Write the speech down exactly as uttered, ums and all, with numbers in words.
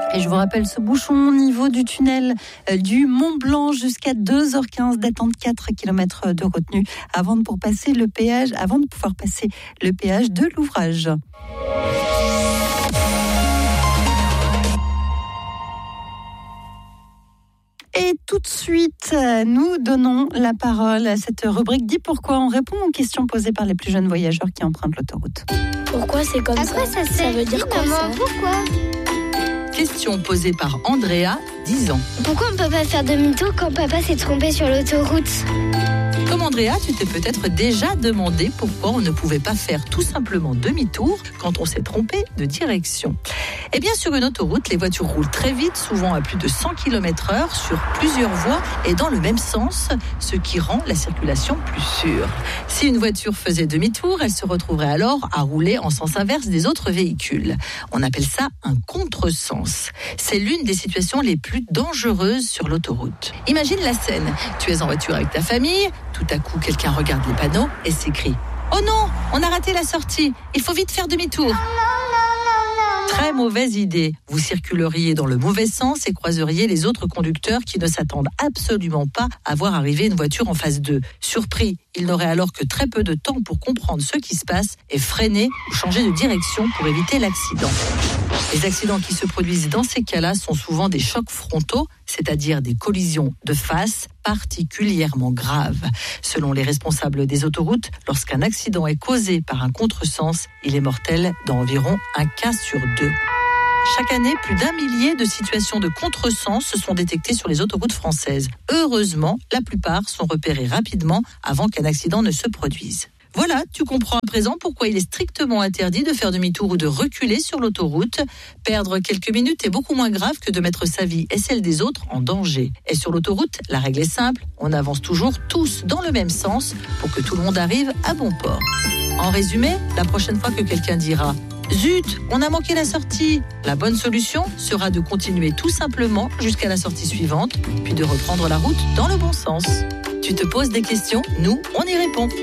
Et je vous rappelle ce bouchon au niveau du tunnel du Mont Blanc jusqu'à deux heures quinze d'attente, quatre kilomètres de retenue avant de, pour passer le péage, avant de pouvoir passer le péage de l'ouvrage. Et tout de suite, nous donnons la parole à cette rubrique Dis pourquoi. On répond aux questions posées par les plus jeunes voyageurs qui empruntent l'autoroute. Pourquoi c'est comme à ça? quoi ça, ça veut dire quoi, maman, ça? Pourquoi Question posée par Andrea, dix ans. Pourquoi on ne peut pas faire demi-tour quand papa s'est trompé sur l'autoroute? Comme Andrea, tu t'es peut-être déjà demandé pourquoi on ne pouvait pas faire tout simplement demi-tour quand on s'est trompé de direction. Eh bien, sur une autoroute, les voitures roulent très vite, souvent à plus de cent kilomètres heure, sur plusieurs voies et dans le même sens, ce qui rend la circulation plus sûre. Si une voiture faisait demi-tour, elle se retrouverait alors à rouler en sens inverse des autres véhicules. On appelle ça un contresens. C'est l'une des situations les plus dangereuses sur l'autoroute. Imagine la scène. Tu es en voiture avec ta famille, tout à coup quelqu'un regarde les panneaux et s'écrie « Oh non, on a raté la sortie, il faut vite faire demi-tour !» Très mauvaise idée. Vous circuleriez dans le mauvais sens et croiseriez les autres conducteurs qui ne s'attendent absolument pas à voir arriver une voiture en face d'eux. Surpris, ils n'auraient alors que très peu de temps pour comprendre ce qui se passe et freiner ou changer de direction pour éviter l'accident. Les accidents qui se produisent dans ces cas-là sont souvent des chocs frontaux, c'est-à-dire des collisions de face particulièrement graves. Selon les responsables des autoroutes, lorsqu'un accident est causé par un contresens, il est mortel dans environ un cas sur deux. Chaque année, plus d'un millier de situations de contresens se sont détectées sur les autoroutes françaises. Heureusement, la plupart sont repérées rapidement avant qu'un accident ne se produise. Voilà, tu comprends à présent pourquoi il est strictement interdit de faire demi-tour ou de reculer sur l'autoroute. Perdre quelques minutes est beaucoup moins grave que de mettre sa vie et celle des autres en danger. Et sur l'autoroute, la règle est simple, on avance toujours tous dans le même sens pour que tout le monde arrive à bon port. En résumé, la prochaine fois que quelqu'un dira « Zut, on a manqué la sortie !» La bonne solution sera de continuer tout simplement jusqu'à la sortie suivante, puis de reprendre la route dans le bon sens. Tu te poses des questions, nous, on y répond.